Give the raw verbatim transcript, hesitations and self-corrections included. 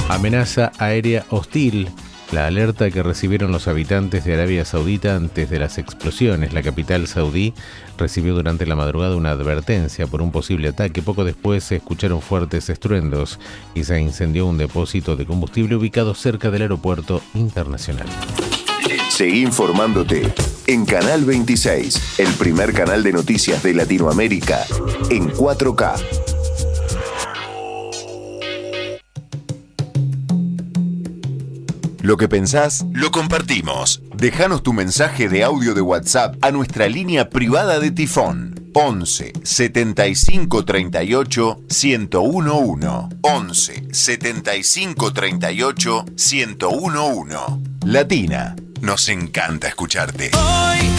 Amenaza aérea hostil. La alerta que recibieron los habitantes de Arabia Saudita antes de las explosiones. La capital saudí recibió durante la madrugada una advertencia por un posible ataque. Poco después se escucharon fuertes estruendos y se incendió un depósito de combustible ubicado cerca del aeropuerto internacional. Seguí informándote en Canal veintiséis, el primer canal de noticias de Latinoamérica en cuatro K. Lo que pensás, lo compartimos. Déjanos tu mensaje de audio de WhatsApp a nuestra línea privada de Tifón. once setenta y cinco treinta y ocho ciento uno. once setenta y cinco treinta y ocho ciento uno. Latina. Nos encanta escucharte.